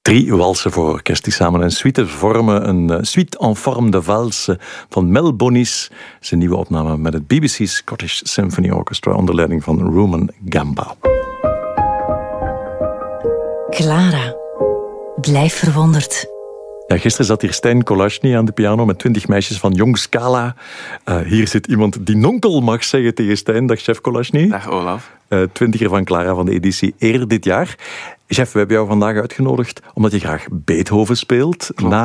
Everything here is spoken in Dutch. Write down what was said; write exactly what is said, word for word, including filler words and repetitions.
Drie walsen voor orkest die samen een suite vormen. Een uh, suite en forme de valse van Mel Bonis. Zijn nieuwe opname met het B B C Scottish Symphony Orchestra onder leiding van Rumen Gamba. Clara, blijf verwonderd. Ja, gisteren zat hier Stijn Kolashny aan de piano met twintig meisjes van Jong Scala. Uh, hier zit iemand die nonkel mag zeggen tegen Stijn. Dag chef Kolashny. Dag Olaf. Uh, twintiger van Clara van de editie eerder dit jaar. Chef, we hebben jou vandaag uitgenodigd omdat je graag Beethoven speelt. Klopt. Na